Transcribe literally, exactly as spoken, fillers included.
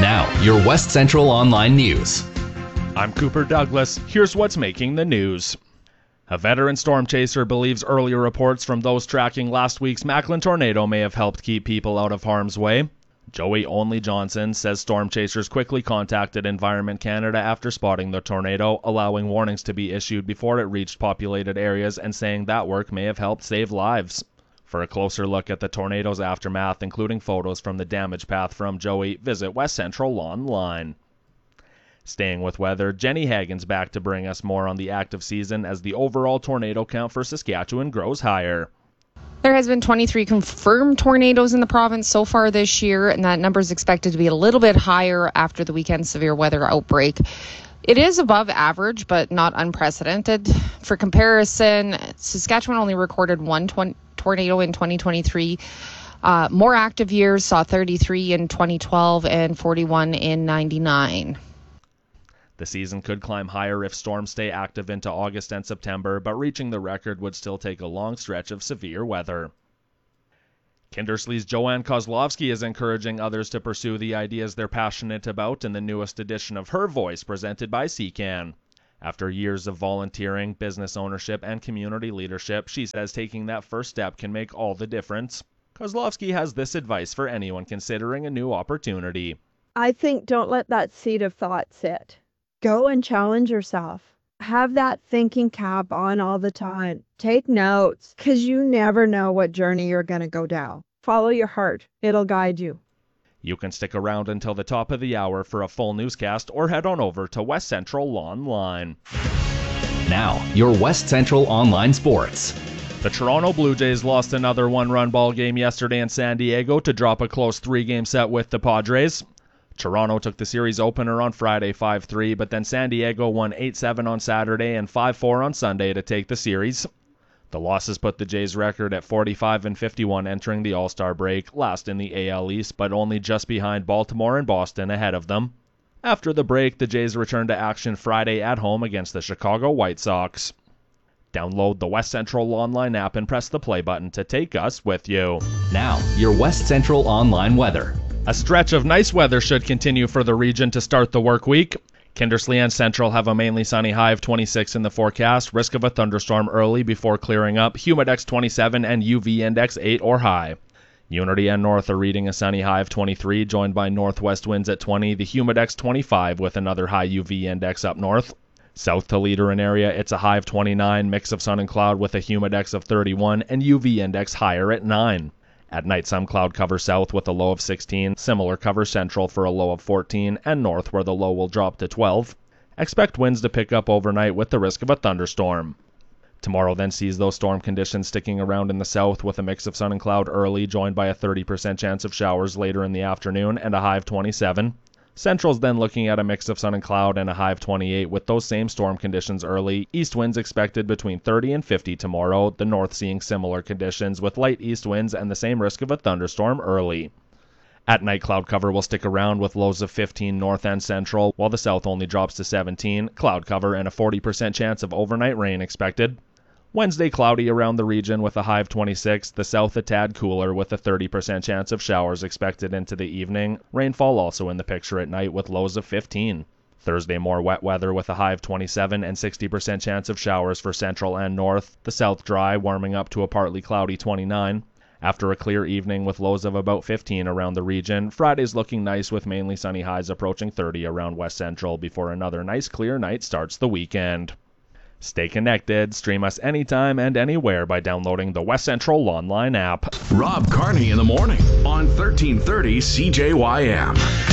Now, your West Central Online News. I'm Cooper Douglas. Here's what's making the news. A veteran storm chaser believes earlier reports from those tracking last week's Macklin tornado may have helped keep people out of harm's way. Joey Only Johnson says storm chasers quickly contacted Environment Canada after spotting the tornado, allowing warnings to be issued before it reached populated areas and saying that work may have helped save lives. For a closer look at the tornado's aftermath, including photos from the damage path from Joey, visit West Central Online. Staying with weather, Jenny Hagen's back to bring us more on the active season as the overall tornado count for Saskatchewan grows higher. There has been twenty-three confirmed tornadoes in the province so far this year, and that number is expected to be a little bbit higher after the weekend severe weather outbreak. It is above average, but not unprecedented. For comparison, Saskatchewan only recorded one twenty tornado in twenty twenty-three. Uh, more active years saw thirty-three in twenty twelve and forty-one in ninety-nine. The season could climb higher if storms stay active into August and September, but reaching the record would still take a long stretch of severe weather. Kindersley's Joanne Kozlovsky is encouraging others to pursue the ideas they're passionate about in the newest edition of Her Voice, presented by C C A N. After years of volunteering, business ownership, and community leadership, she says taking that first step can make all the difference. Kozlovsky has this advice for anyone considering a new opportunity. I think don't let that seed of thought sit. Go and challenge yourself. Have that thinking cap on all the time. Take notes, because you never know what journey you're going to go down. Follow your heart. It'll guide you. You can stick around until the top of the hour for a full newscast or head on over to West Central Online. Now, your West Central Online Sports. The Toronto Blue Jays lost another one-run ball game yesterday in San Diego to drop a close three-game set with the Padres. Toronto took the series opener on Friday five three, but then San Diego won eight seven on Saturday and five four on Sunday to take the series. The losses put the Jays' record at forty-five and fifty-one entering the All-Star break, last in the A L East, but only just behind Baltimore and Boston ahead of them. After the break, the Jays returned to action Friday at home against the Chicago White Sox. Download the West Central Online app and press the play button to take us with you. Now, your West Central Online weather. A stretch of nice weather should continue for the region to start the work week. Kindersley and Central have a mainly sunny high of twenty-six in the forecast, risk of a thunderstorm early before clearing up, humidex twenty-seven and U V index eight or high. Unity and North are reading a sunny high of twenty-three, joined by northwest winds at twenty, the humidex twenty-five with another high U V index up north. South to Leader and area, it's a high of twenty-nine, mix of sun and cloud with a humidex of thirty-one and U V index higher at nine. At night, some cloud cover south with a low of sixteen, similar cover central for a low of fourteen, and north where the low will drop to twelve. Expect winds to pick up overnight with the risk of a thunderstorm. Tomorrow then sees those storm conditions sticking around in the south with a mix of sun and cloud early, joined by a thirty percent chance of showers later in the afternoon and a high of twenty-seven. Central's then looking at a mix of sun and cloud and a high of twenty-eight with those same storm conditions early. East winds expected between thirty and fifty tomorrow. The north seeing similar conditions with light east winds and the same risk of a thunderstorm early. At night, cloud cover will stick around with lows of fifteen north and central, while the south only drops to seventeen. Cloud cover and a forty percent chance of overnight rain expected. Wednesday, cloudy around the region with a high of twenty-six, the south a tad cooler with a thirty percent chance of showers expected into the evening. Rainfall also in the picture at night with lows of fifteen. Thursday, more wet weather with a high of twenty-seven and sixty percent chance of showers for central and north. The south dry, warming up to a partly cloudy twenty-nine. After a clear evening with lows of about fifteen around the region, Friday's looking nice with mainly sunny highs approaching thirty around west central before another nice clear night starts the weekend. Stay connected. Stream us anytime and anywhere by downloading the West Central Online app. Rob Carney in the morning on thirteen thirty C J Y M.